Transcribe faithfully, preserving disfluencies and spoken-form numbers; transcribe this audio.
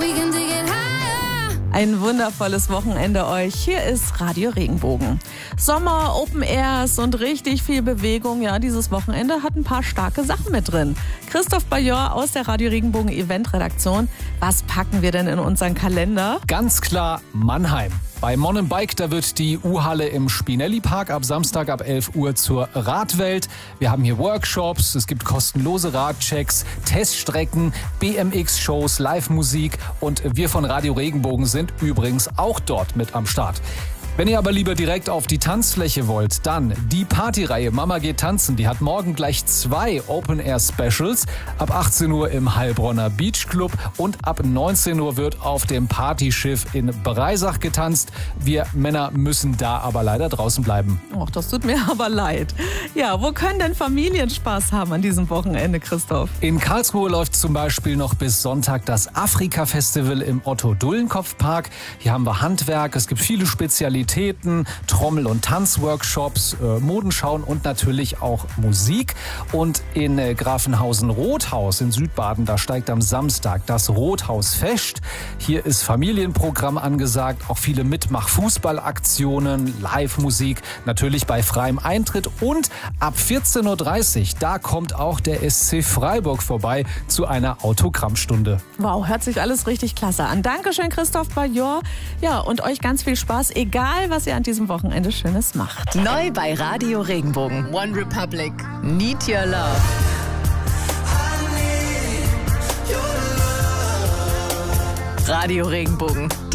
Ein wundervolles Wochenende euch. Hier ist Radio Regenbogen. Sommer, Open Airs und richtig viel Bewegung. Ja, dieses Wochenende hat ein paar starke Sachen mit drin. Christoph Bajor aus der Radio Regenbogen Eventredaktion. Was packen wir denn in unseren Kalender? Ganz klar Mannheim. Bei Mon Bike, da wird die U-Halle im Spinelli-Park ab Samstag ab elf Uhr zur Radwelt. Wir haben hier Workshops, es gibt kostenlose Radchecks, Teststrecken, B M X-Shows, Live-Musik und wir von Radio Regenbogen sind übrigens auch dort mit am Start. Wenn ihr aber lieber direkt auf die Tanzfläche wollt, dann die Partyreihe Mama geht tanzen. Die hat morgen gleich zwei Open-Air-Specials. Ab achtzehn Uhr im Heilbronner Beach Club und ab neunzehn Uhr wird auf dem Partyschiff in Breisach getanzt. Wir Männer müssen da aber leider draußen bleiben. Ach, das tut mir aber leid. Ja, wo können denn Familien Spaß haben an diesem Wochenende, Christoph? In Karlsruhe läuft zum Beispiel noch bis Sonntag das Afrika-Festival im Otto-Dullenkopf-Park. Hier haben wir Handwerk, es gibt viele Spezialitäten. Trommel- und Tanzworkshops, äh, Modenschauen und natürlich auch Musik. Und in äh, Grafenhausen-Rothaus in Südbaden, da steigt am Samstag das Rothausfest. Hier ist Familienprogramm angesagt, auch viele Mitmach-Fußballaktionen, Live-Musik, natürlich bei freiem Eintritt. Und ab vierzehn Uhr dreißig, da kommt auch der S C Freiburg vorbei zu einer Autogrammstunde. Wow, hört sich alles richtig klasse an. Dankeschön, Christoph Bajor. Ja, und euch ganz viel Spaß, egal was ihr an diesem Wochenende Schönes macht. Neu bei Radio Regenbogen. One Republic. Need Your Love. Radio Regenbogen.